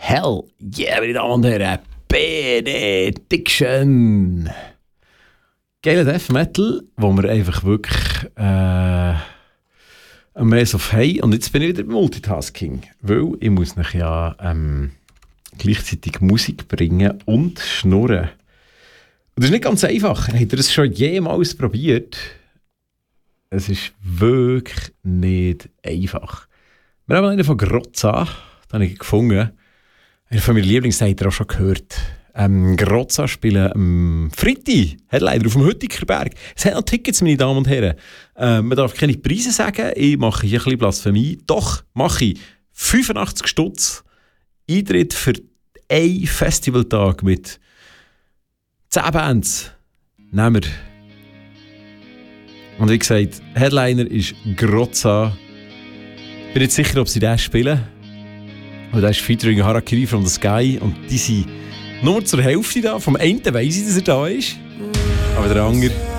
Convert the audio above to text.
Hell yeah, meine Damen und Herren, Benediction. Geiler Death Metal, wo wir einfach wirklich am Mass of Hey, und jetzt bin ich wieder Multitasking, weil ich muss noch ja gleichzeitig Musik bringen und schnurren. Und das ist nicht ganz einfach. Habt ihr das schon jemals probiert? Es ist wirklich nicht einfach. Wir haben einen von Grozza, den habe ich gefunden. Einer von meinen Lieblingstiteln habt ihr auch schon gehört. Grozza spielen am Freitag, Headliner auf dem Hüttigerberg. Es hat noch Tickets, meine Damen und Herren. Man darf keine Preise sagen, ich mache hier ein bisschen Blasphemie. Doch, mache ich 85 Stutz Eintritt für einen Festivaltag mit 10 Bands. Nehmen wir. Und wie gesagt, Headliner ist Grozza. Ich bin nicht sicher, ob sie das spielen. Aber das ist featuring Harakiri from the Sky. Und die sind nur zur Hälfte da. Vom einen weiss ich, dass er da ist. Aber der andere